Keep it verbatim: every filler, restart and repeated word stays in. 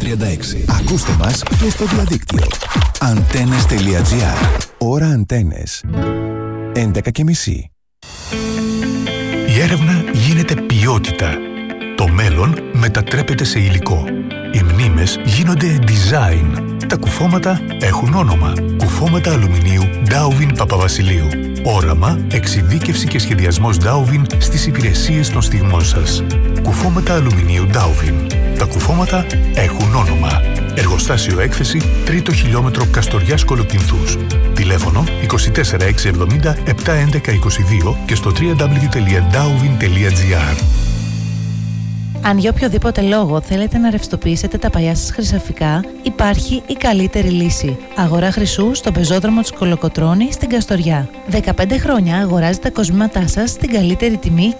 τριάντα έξι. Ακούστε μας και στο διαδίκτυο. Antennes τελεία gr. Ώρα Αντένες. έντεκα και μισή. Η έρευνα γίνεται ποιότητα. Το μέλλον μετατρέπεται σε υλικό. Οι μνήμες γίνονται design. Τα κουφώματα έχουν όνομα. Κουφώματα αλουμινίου Dowvin Παπαβασιλείου. Όραμα, εξειδίκευση και σχεδιασμός Dowvin στις υπηρεσίες των στιγμών σας. Κουφώματα αλουμινίου Dowvin. Τα κουφώματα έχουν όνομα. Εργοστάσιο έκθεση, τρίτο χιλιόμετρο Καστοριάς Κολοκυνθούς. Τηλέφωνο είκοσι τέσσερα εξακόσια εβδομήντα επτακόσια έντεκα είκοσι δύο και στο double-u double-u double-u τελεία dowvin τελεία gr. Αν για οποιοδήποτε λόγο θέλετε να ρευστοποιήσετε τα παλιά σας χρυσαφικά, υπάρχει η καλύτερη λύση. Αγορά χρυσού στον πεζόδρομο της Κολοκοτρώνη στην Καστοριά. δεκαπέντε χρόνια αγοράζετε τα κοσμήματά σας στην καλύτερη τιμή